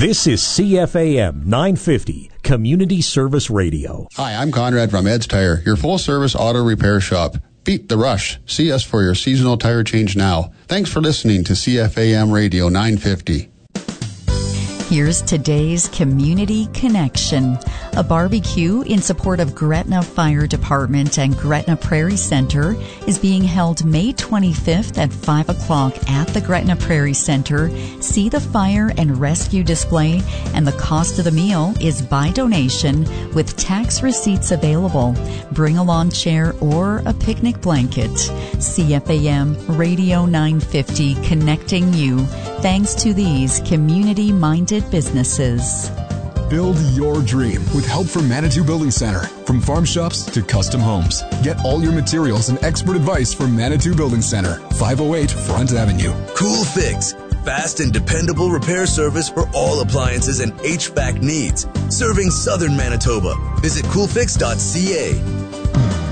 This is CFAM 950, Community Service Radio. Hi, I'm Conrad from Ed's Tire, your full-service auto repair shop. Beat the rush. See us for your seasonal tire change now. Thanks for listening to CFAM Radio 950. Here's today's Community Connection. A barbecue in support of Gretna Fire Department and Gretna Prairie Center is being held May 25th at 5 o'clock at the Gretna Prairie Center. See the fire and rescue display, and the cost of the meal is by donation with tax receipts available. Bring a lawn chair or a picnic blanket. CFAM Radio 950, connecting you thanks to these community-minded businesses. Build your dream with help from Manitou Building Center. From farm shops to custom homes. Get all your materials and expert advice from Manitou Building Center, 508 Front Avenue. Cool Fix. Fast and dependable repair service for all appliances and HVAC needs. Serving southern Manitoba. Visit coolfix.ca.